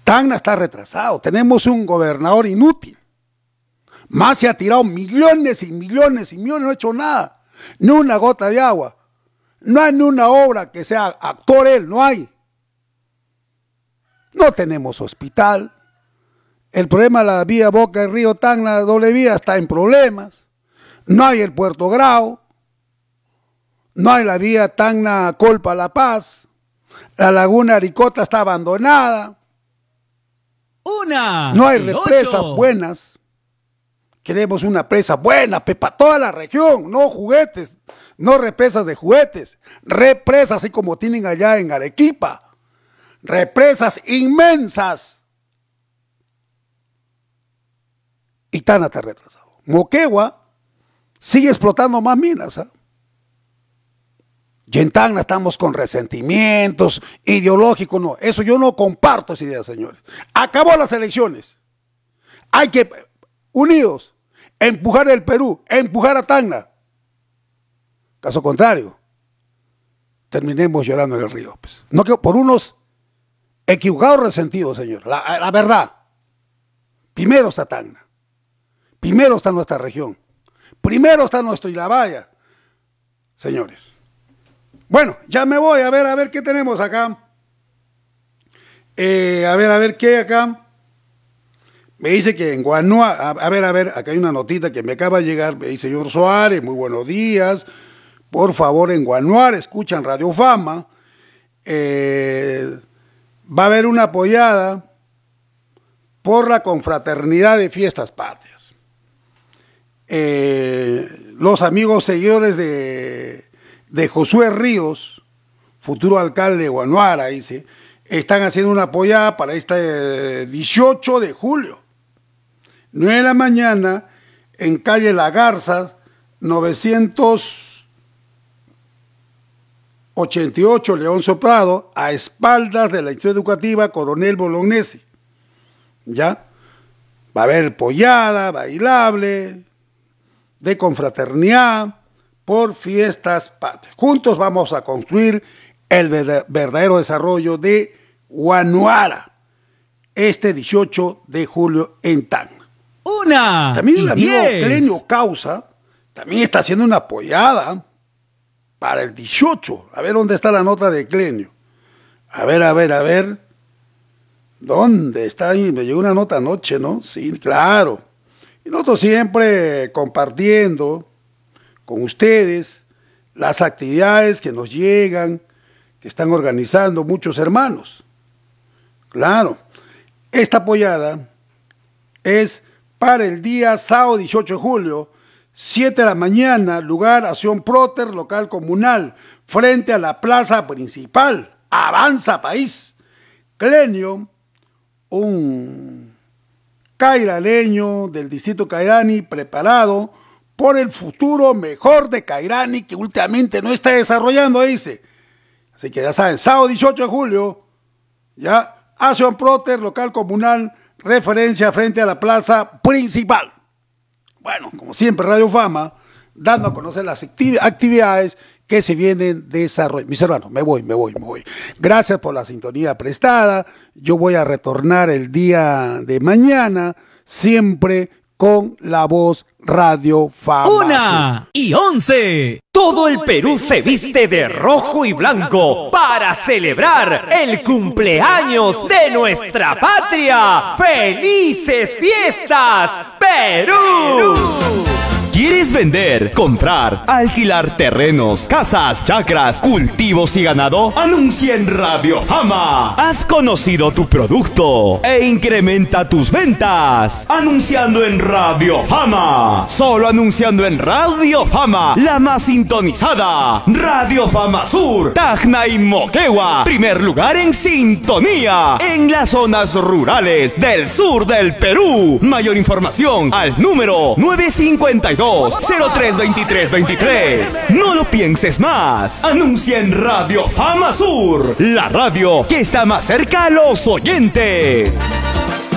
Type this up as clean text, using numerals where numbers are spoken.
Tacna está retrasado. Tenemos un gobernador inútil. Más se ha tirado millones y millones y millones, no ha hecho nada. Ni una gota de agua. No hay ni una obra que sea actor él, no hay. No tenemos hospital. El problema de la vía Boca del Río Tacna, doble vía, está en problemas. No hay el Puerto Grau. No hay la vía Tacna-Colpa La Paz. La laguna Aricota está abandonada. No hay represas buenas. Queremos una presa buena, para toda la región, no juguetes, no represas de juguetes, represas así como tienen allá en Arequipa, represas inmensas. Y Tacna está retrasado. Moquegua sigue explotando más minas, ¿eh? Y en Tacna estamos con resentimientos ideológicos, no, eso yo no comparto esa idea, señores. Acabó las elecciones. Hay que, unidos, empujar el Perú, empujar a Tacna. Caso contrario, terminemos llorando en el río. Pues. No que por unos equivocados resentidos, señor. La verdad. Primero está Tacna. Primero está nuestra región. Primero está nuestro Ilabaya. Señores. Bueno, ya me voy a ver qué tenemos acá. A ver qué acá. Me dice que en Guanua, a ver, acá hay una notita que me acaba de llegar. Me dice, señor Suárez, muy buenos días. Por favor, en Guanuar, escuchan Radio Fama. Va a haber una apoyada por la confraternidad de Fiestas Patrias. Los amigos seguidores de Josué Ríos, futuro alcalde de Guanuara, dice, están haciendo una apoyada para este 18 de julio. 9 de la mañana, en calle La Garza, 988 Leoncio Prado, a espaldas de la institución educativa Coronel Bolognesi. ¿Ya? Va a haber pollada, bailable, de confraternidad, por Fiestas Patrias. Juntos vamos a construir el verdadero desarrollo de Guanuara, este 18 de julio en Tacna. También el amigo Clenio Causa también está haciendo una apoyada para el 18. A ver dónde está la nota de Clenio. A ver. ¿Dónde está ahí? Me llegó una nota anoche, ¿no? Sí, claro. Y nosotros siempre compartiendo con ustedes las actividades que nos llegan, que están organizando muchos hermanos. Claro, esta apoyada es para el día sábado 18 de julio, 7 de la mañana, lugar Acción Próter, local comunal, frente a la plaza principal. Avanza País. Clenio, un cairaleño del distrito Cairani, preparado por el futuro mejor de Cairani, que últimamente no está desarrollando, dice. Así que ya saben, sábado 18 de julio, ya, Acción Próter, local comunal, referencia frente a la plaza principal. Bueno, como siempre, Radio Fama, dando a conocer las actividades que se vienen desarrollando. Mis hermanos, me voy. Gracias por la sintonía prestada. Yo voy a retornar el día de mañana, siempre con la voz Radio Fama. 1:11. Todo el Perú se viste de rojo y blanco para celebrar el cumpleaños de nuestra patria. ¡Felices fiestas, Perú! ¿Quieres vender, comprar, alquilar terrenos, casas, chacras, cultivos y ganado? Anuncia en Radio Fama. ¿Has conocido tu producto e incrementa tus ventas? Anunciando en Radio Fama. Solo anunciando en Radio Fama, la más sintonizada. Radio Fama Sur, Tacna y Moquegua. Primer lugar en sintonía en las zonas rurales del sur del Perú. Mayor información al número 952-032323. No lo pienses más. Anuncia en Radio Fama Sur, la radio que está más cerca a los oyentes.